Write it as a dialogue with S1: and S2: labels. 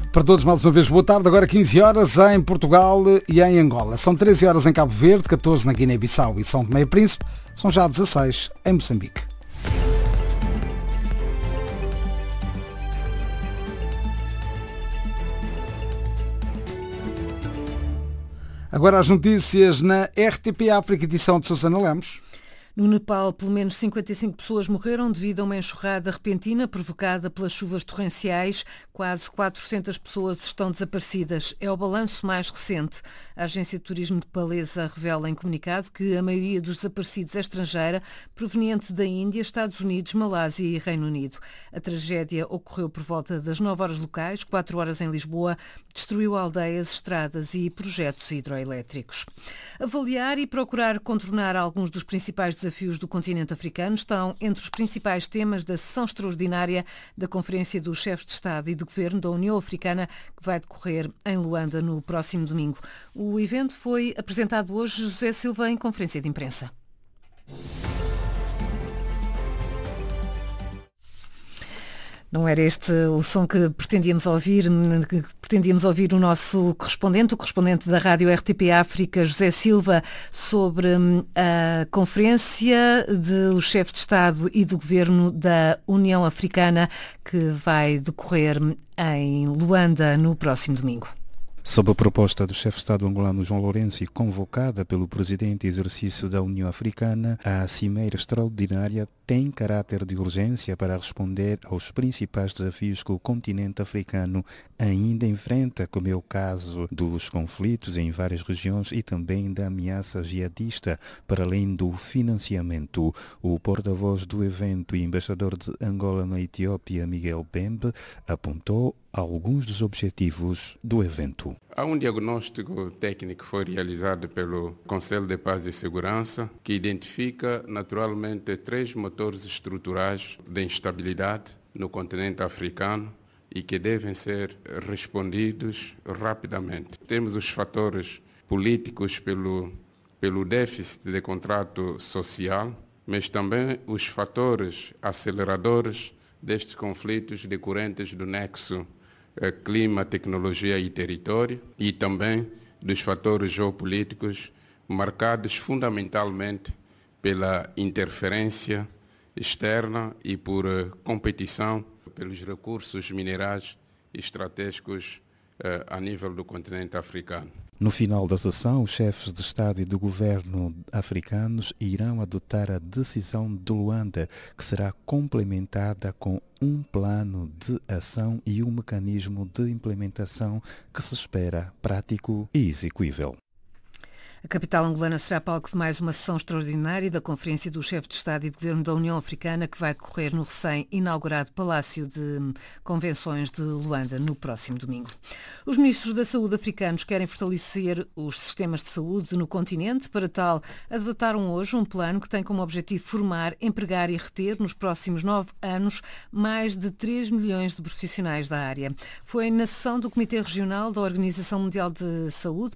S1: Para todos, mais uma vez, boa tarde. Agora 15 horas em Portugal e em Angola. São 13 horas em Cabo Verde, 14 na Guiné-Bissau e São Tomé e Príncipe. São já 16 em Moçambique. Agora as notícias na RTP África, edição de Susana Lemos.
S2: No Nepal, pelo menos 55 pessoas morreram devido a uma enxurrada repentina provocada pelas chuvas torrenciais. Quase 400 pessoas estão desaparecidas. É o balanço mais recente. A Agência de Turismo nepalesa revela em comunicado que a maioria dos desaparecidos é estrangeira, proveniente da Índia, Estados Unidos, Malásia e Reino Unido. A tragédia ocorreu por volta das 9 horas locais, 4 horas em Lisboa, destruiu aldeias, estradas e projetos hidroelétricos. Avaliar e procurar contornar alguns dos principais desafios do continente africano estão entre os principais temas da sessão extraordinária da Conferência dos Chefes de Estado e de Governo da União Africana, que vai decorrer em Luanda no próximo domingo. O evento foi apresentado hoje José Silva em conferência de imprensa. Não era este o som que pretendíamos ouvir o nosso correspondente, o correspondente da Rádio RTP África, José Silva, sobre a conferência dos chefes de Estado e do Governo da União Africana que vai decorrer em Luanda no próximo domingo.
S3: Sob a proposta do chefe de Estado angolano João Lourenço e convocada pelo presidente em exercício da União Africana, a cimeira extraordinária tem caráter de urgência para responder aos principais desafios que o continente africano ainda enfrenta, como é o caso dos conflitos em várias regiões e também da ameaça jihadista, para além do financiamento. O porta-voz do evento e embaixador de Angola na Etiópia, Miguel Bembe, apontou alguns dos objetivos do evento.
S4: Há um diagnóstico técnico que foi realizado pelo Conselho de Paz e Segurança que identifica naturalmente 3 motores estruturais de instabilidade no continente africano e que devem ser respondidos rapidamente. Temos os fatores políticos pelo déficit de contrato social, mas também os fatores aceleradores destes conflitos decorrentes do nexo clima, tecnologia e território, e também dos fatores geopolíticos marcados fundamentalmente pela interferência externa e por competição pelos recursos minerais estratégicos a nível do continente africano.
S3: No final da sessão, os chefes de Estado e de Governo africanos irão adotar a decisão de Luanda, que será complementada com um plano de ação e um mecanismo de implementação que se espera prático e execuível.
S2: A capital angolana será palco de mais uma sessão extraordinária da Conferência dos Chefes de Estado e de Governo da União Africana, que vai decorrer no recém-inaugurado Palácio de Convenções de Luanda no próximo domingo. Os ministros da Saúde africanos querem fortalecer os sistemas de saúde no continente. Para tal, adotaram hoje um plano que tem como objetivo formar, empregar e reter nos próximos 9 anos mais de 3 milhões de profissionais da área. Foi na sessão do Comitê Regional da Organização Mundial de Saúde,